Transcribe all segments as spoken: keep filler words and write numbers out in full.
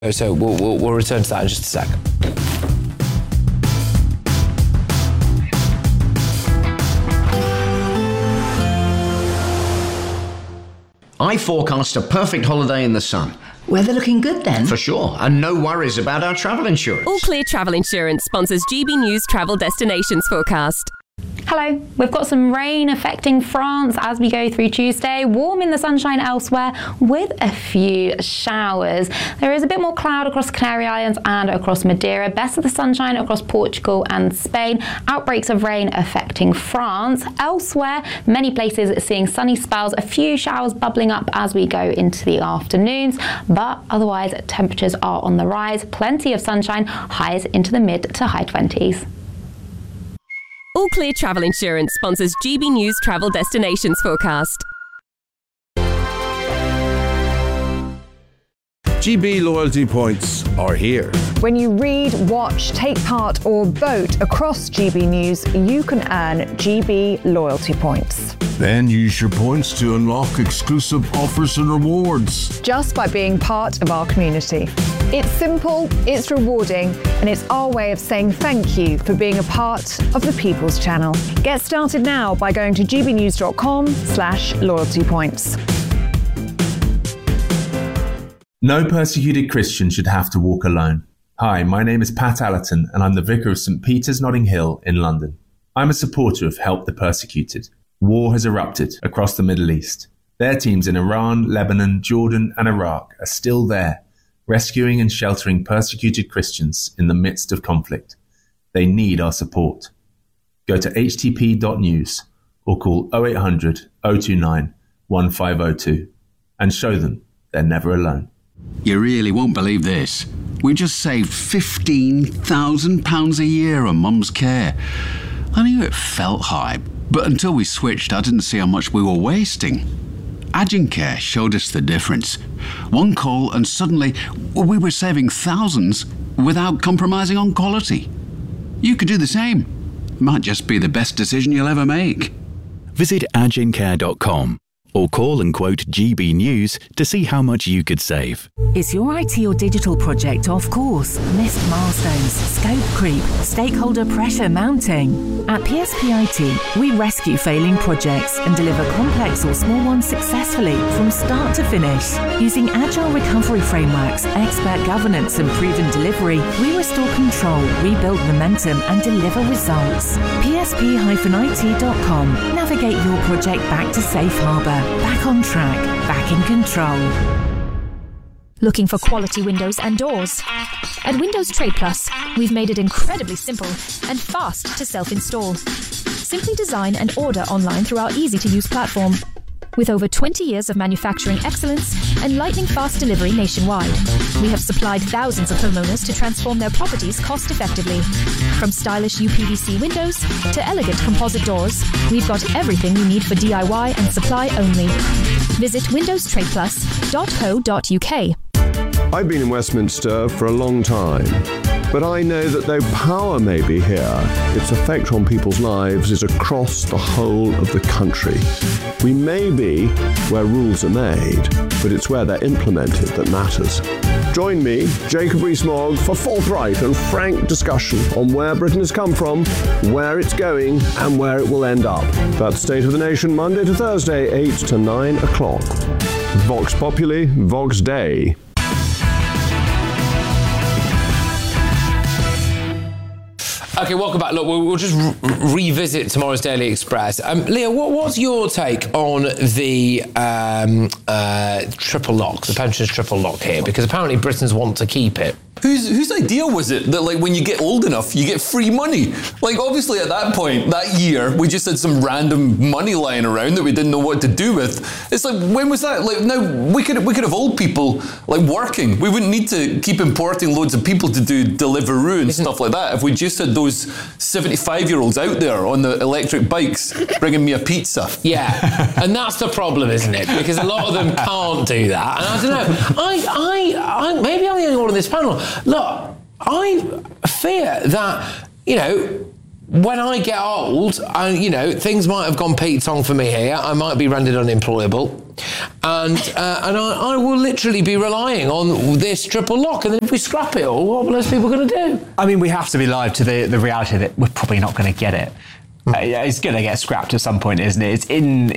So we'll, we'll, we'll return to that in just a sec. I forecast a perfect holiday in the sun. Weather looking good then? For sure, and no worries about our travel insurance. All Clear Travel Insurance sponsors G B News Travel Destinations Forecast. Hello, we've got some rain affecting France as we go through Tuesday, warm in the sunshine elsewhere with a few showers. There is a bit more cloud across Canary Islands and across Madeira, best of the sunshine across Portugal and Spain, outbreaks of rain affecting France. Elsewhere, many places seeing sunny spells, a few showers bubbling up as we go into the afternoons, but otherwise temperatures are on the rise, plenty of sunshine, highs into the mid to high twenties. All Clear Travel Insurance sponsors G B News Travel Destinations Forecast. G B loyalty points are here. When you read, watch, take part or vote across G B News, you can earn G B loyalty points. Then use your points to unlock exclusive offers and rewards. Just by being part of our community. It's simple, it's rewarding, and it's our way of saying thank you for being a part of the People's Channel. Get started now by going to gbnews.com slash loyalty points. No persecuted Christian should have to walk alone. Hi, my name is Pat Allerton and I'm the Vicar of St Peter's Notting Hill in London. I'm a supporter of Help the Persecuted. War has erupted across the Middle East. Their teams in Iran, Lebanon, Jordan and Iraq are still there, rescuing and sheltering persecuted Christians in the midst of conflict. They need our support. Go to h t p dot news or call oh eight hundred, oh two nine, one five oh two and show them they're never alone. You really won't believe this. We just saved fifteen thousand pounds a year on Mum's care. I knew it felt high, but until we switched, I didn't see how much we were wasting. Agincare showed us the difference. One call and suddenly we were saving thousands without compromising on quality. You could do the same. Might just be the best decision you'll ever make. Visit agincare dot com or call and quote G B News to see how much you could save. Is your I T or digital project off course? Missed milestones, scope creep, stakeholder pressure mounting? At P S P I T, we rescue failing projects and deliver complex or small ones successfully from start to finish. Using agile recovery frameworks, expert governance and proven delivery, we restore control, rebuild momentum and deliver results. P S P I T dot com. Navigate your project back to safe harbour. Back on track, back in control. Looking for quality windows and doors? At Windows Trade Plus, we've made it incredibly simple and fast to self-install. Simply design and order online through our easy-to-use platform. With over twenty years of manufacturing excellence and lightning-fast delivery nationwide, we have supplied thousands of homeowners to transform their properties cost-effectively. From stylish U P V C windows to elegant composite doors, we've got everything you need for D I Y and supply only. Visit windows trade plus dot co dot u k. I've been in Westminster for a long time, but I know that though power may be here, its effect on people's lives is across the whole of the country. We may be where rules are made, but it's where they're implemented that matters. Join me, Jacob Rees-Mogg, for forthright and frank discussion on where Britain has come from, where it's going, and where it will end up. That's State of the Nation, Monday to Thursday, eight to nine o'clock. Vox Populi, Vox Dei. Okay, welcome back. Look, we'll, we'll just re- revisit tomorrow's Daily Express. Um, Leah, what was your take on the um, uh, triple lock, the pensions triple lock here? Because apparently Britons want to keep it. Whose whose idea was it that, like, when you get old enough, you get free money? Like, obviously at that point, that year, we just had some random money lying around that we didn't know what to do with. It's like, when was that? Like, now, we could we could have old people, like, working. We wouldn't need to keep importing loads of people to do Deliveroo and Isn't stuff like that if we just had those seventy-five-year-olds out there on the electric bikes bringing me a pizza. Yeah, and that's the problem, isn't it? Because a lot of them can't do that. And I don't know, I, I, I maybe I'm the only one on this panel. Look, I fear that, you know, when I get old, I, you know, things might have gone Pete Tong for me here. I might be rendered unemployable. And uh, and I, I will literally be relying on this triple lock. And then if we scrap it all, what are those people going to do? I mean, we have to be alive to the, the reality that we're probably not going to get it. Uh, yeah, it's going to get scrapped at some point, isn't it? It's in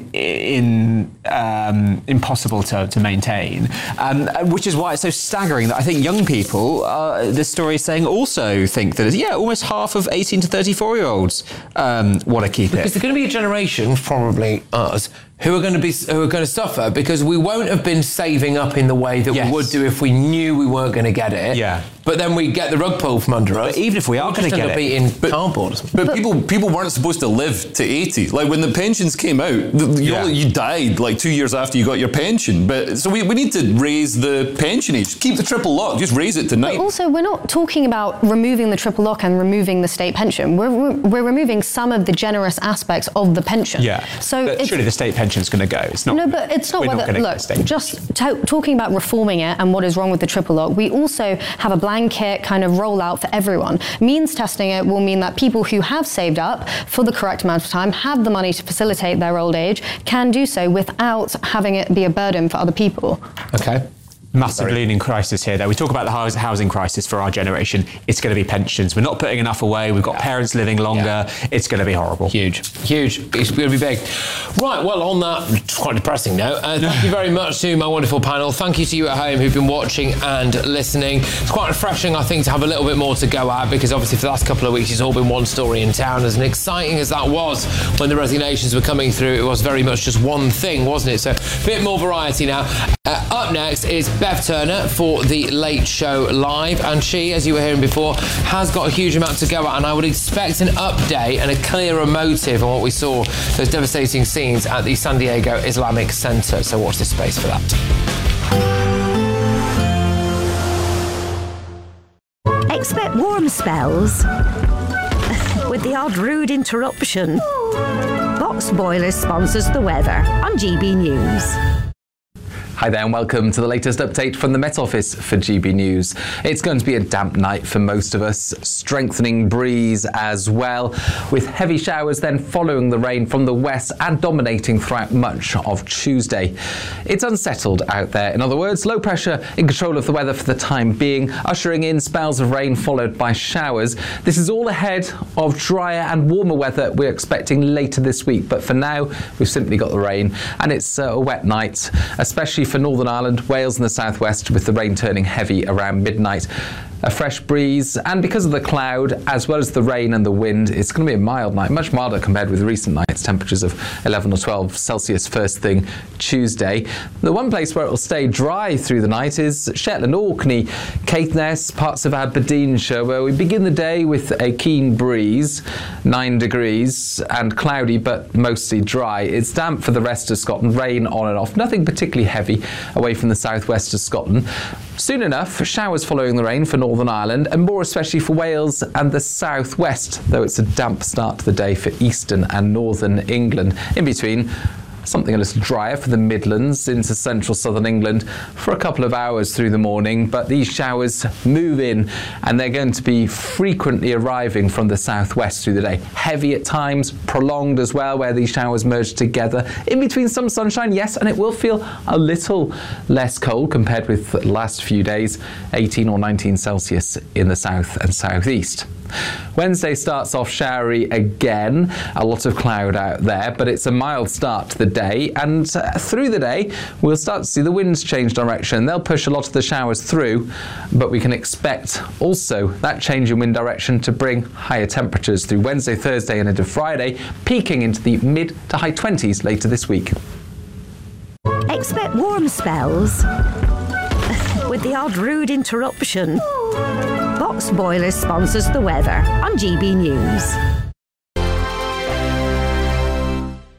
in um, impossible to, to maintain, um, which is why it's so staggering that I think young people, uh, this story is saying, also think that, yeah, almost half of eighteen to thirty-four year olds um, want to keep because it. Because there's going to be a generation, probably us, who are going to be who are going to suffer because we won't have been saving up in the way that yes. we would do if we knew we weren't going to get it. Yeah. But then we get the rug pulled from under us. But even if we are going to get it, eating but, cardboard or but, but people people weren't supposed to live to eighty. Like when the pensions came out, you, yeah. you died like two years after you got your pension. But so we, we need to raise the pension age. Keep the triple lock. Just raise it to nine. But also, we're not talking about removing the triple lock and removing the state pension. We're we're, we're removing some of the generous aspects of the pension. Yeah. So but it's, surely the state pension's going to go. It's not. No, but it's not whether. Not look, just to, talking about reforming it and what is wrong with the triple lock. We also have a blanket kind of rollout for everyone. Means testing it will mean that people who have saved up for the correct amount of time, have the money to facilitate their old age, can do so without having it be a burden for other people. Okay. Massive looming crisis here, though. We talk about the house, housing crisis for our generation. It's going to be pensions. We're not putting enough away. We've got yeah. parents living longer. Yeah. It's going to be horrible. Huge. Huge. It's going to be big. Right, well, on that quite depressing note, uh, thank you very much to my wonderful panel. Thank you to you at home who've been watching and listening. It's quite refreshing, I think, to have a little bit more to go at, because obviously for the last couple of weeks it's all been one story in town. As exciting as that was when the resignations were coming through, it was very much just one thing, wasn't it? So a bit more variety now. Uh, up next is Bev Turner for The Late Show Live, and she, as you were hearing before, has got a huge amount to go at, and I would expect an update and a clearer motive on what we saw, those devastating scenes at the San Diego Islamic Center. So watch this space for that. Expect warm spells with the odd rude interruption. Box Boilers sponsors the weather on G B News. Hi there and welcome to the latest update from the Met Office for G B News. It's going to be a damp night for most of us, strengthening breeze as well, with heavy showers then following the rain from the west and dominating throughout much of Tuesday. It's unsettled out there. In other words, low pressure in control of the weather for the time being, ushering in spells of rain followed by showers. This is all ahead of drier and warmer weather we're expecting later this week, but for now we've simply got the rain, and it's a wet night, especially for Northern Ireland, Wales and the southwest, with the rain turning heavy around midnight. A fresh breeze, and because of the cloud, as well as the rain and the wind, it's going to be a mild night, much milder compared with recent nights. Temperatures of eleven or twelve Celsius first thing Tuesday. The one place where it will stay dry through the night is Shetland, Orkney, Caithness, parts of Aberdeenshire, where we begin the day with a keen breeze, nine degrees, and cloudy but mostly dry. It's damp for the rest of Scotland, rain on and off, nothing particularly heavy away from the southwest of Scotland. Soon enough, showers following the rain for Northern Ireland, and more especially for Wales and the southwest, though it's a damp start to the day for eastern and northern England. In between, something a little drier for the Midlands into central southern England for a couple of hours through the morning, but these showers move in and they're going to be frequently arriving from the southwest through the day. Heavy at times, prolonged as well, where these showers merge together. In between some sunshine, yes, and it will feel a little less cold compared with the last few days, eighteen or nineteen Celsius in the south and southeast. Wednesday starts off showery again, a lot of cloud out there, but it's a mild start to the day, and uh, through the day we'll start to see the winds change direction. They'll push a lot of the showers through, but we can expect also that change in wind direction to bring higher temperatures through Wednesday, Thursday and into Friday, peaking into the mid to high twenties later this week. Expect warm spells with the odd rude interruption. Box Boilers sponsors the weather on G B News.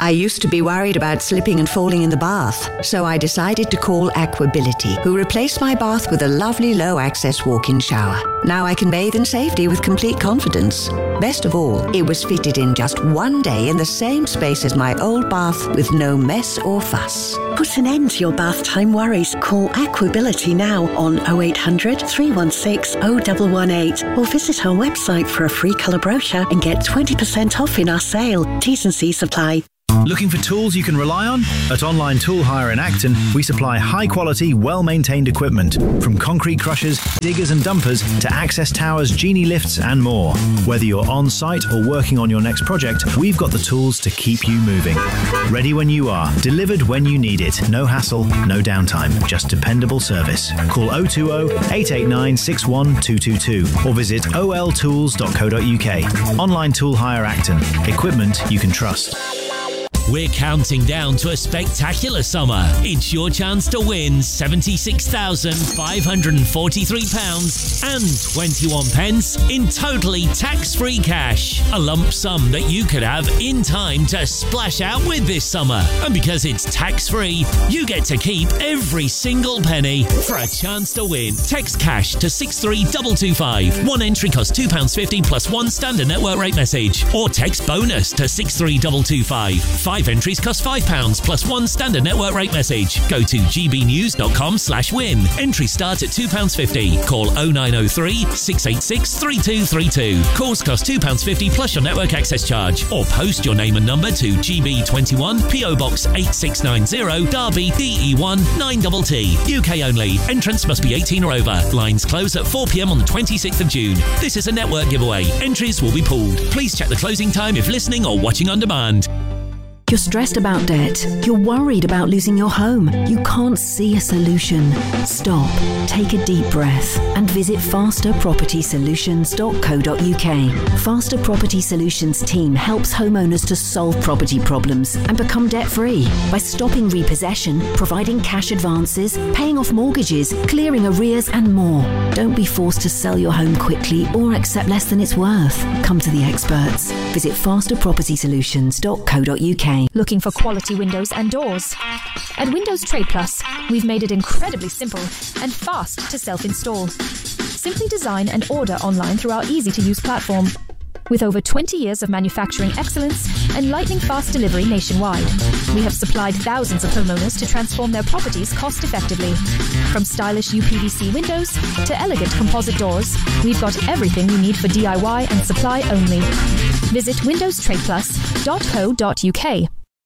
I used to be worried about slipping and falling in the bath, so I decided to call Aquability, who replaced my bath with a lovely low-access walk-in shower. Now I can bathe in safety with complete confidence. Best of all, it was fitted in just one day in the same space as my old bath with no mess or fuss. Put an end to your bath time worries. Call Aquability now on oh eight hundred, three one six, oh one one eight or visit our website for a free colour brochure and get twenty percent off in our sale. T's and C's apply. Looking for tools you can rely on? At Online Tool Hire in Acton, we supply high-quality, well-maintained equipment, from concrete crushers, diggers and dumpers to access towers, genie lifts and more. Whether you're on-site or working on your next project, we've got the tools to keep you moving. Ready when you are, delivered when you need it. No hassle, no downtime, just dependable service. Call oh two oh, eight eight nine, six one two two two or visit o l tools dot co dot u k. Online Tool Hire Acton. Equipment you can trust. We're counting down to a spectacular summer. It's your chance to win seventy-six thousand five hundred forty-three pounds and twenty-one pence in totally tax-free cash. A lump sum that you could have in time to splash out with this summer. And because it's tax-free, you get to keep every single penny. For a chance to win, text cash to six three two two five. One entry costs two pounds fifty plus one standard network rate message. Or text bonus to six three two two five. Five entries cost five pounds plus one standard network rate message. Go to g b news dot com slash win. Entries start at two pounds fifty. Call oh nine oh three, six eight six, three two three two. Calls cost two pounds fifty plus your network access charge. Or post your name and number to G B twenty-one, P O Box eight six nine zero, Derby, D E one nine T T. U K only. Entrance must be eighteen or over. Lines close at four p m on the twenty-sixth of June. This is a network giveaway. Entries will be pooled. Please check the closing time if listening or watching on demand. You're stressed about debt. You're worried about losing your home. You can't see a solution. Stop, take a deep breath and visit faster property solutions dot co dot u k. Faster Property Solutions team helps homeowners to solve property problems and become debt-free by stopping repossession, providing cash advances, paying off mortgages, clearing arrears and more. Don't be forced to sell your home quickly or accept less than it's worth. Come to the experts. Visit faster property solutions dot co dot u k. Looking for quality windows and doors? At Windows Trade Plus, we've made it incredibly simple and fast to self-install. Simply design and order online through our easy-to-use platform. With over twenty years of manufacturing excellence and lightning-fast delivery nationwide, we have supplied thousands of homeowners to transform their properties cost-effectively. From stylish U P V C windows to elegant composite doors, we've got everything you need for D I Y and supply only. Visit windows trade plus dot co dot u k.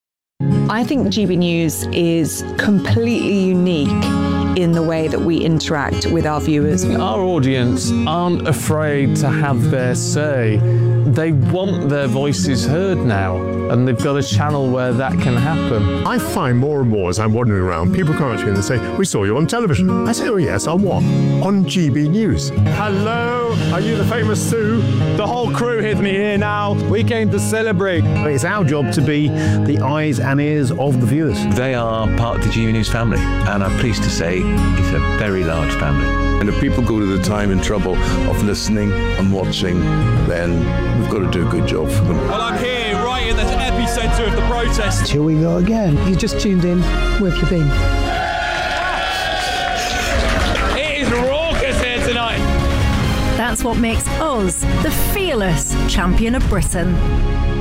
I think G B News is completely unique in the way that we interact with our viewers. Our audience aren't afraid to have their say. They want their voices heard now, and they've got a channel where that can happen. I find more and more as I'm wandering around, people come up to me and they say, "We saw you on television." I say, "Oh yes, on what?" "On G B News." Hello, are you the famous Sue? The whole crew with me here now. We came to celebrate. It's our job to be the eyes and ears of the viewers. They are part of the G B News family, and I'm pleased to say it's a very large family. And if people go to the time and trouble of listening and watching, then we've got to do a good job for them. Well, I'm here right in the epicentre of the protest. Here we go again. You just tuned in. Where have you been? It is raucous here tonight. That's what makes us the fearless champion of Britain.